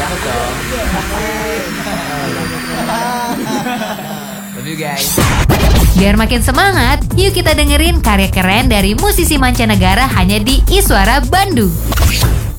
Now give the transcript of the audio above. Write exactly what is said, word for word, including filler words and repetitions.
Cakep dong. Love you guys. Biar makin semangat, yuk kita dengerin karya keren dari musisi mancanegara hanya di Iswara Bandung.